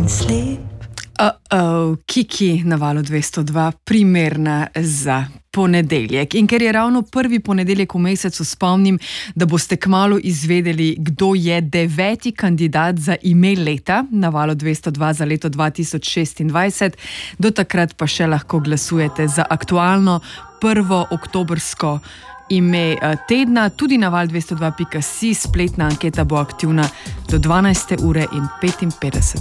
and sleep. Kiki na valu 202, primerna za ponedeljek. In ker je ravno prvi ponedeljek v mesecu, spomnim, da boste kmalu izvedeli, kdo je 9. kandidat za ime leta na valu 202 za leto 2026. Do takrat pa še lahko glasujete za aktualno prvo oktobrsko ime tedna. Tudi na val202.si spletna anketa bo aktivna do 12.55.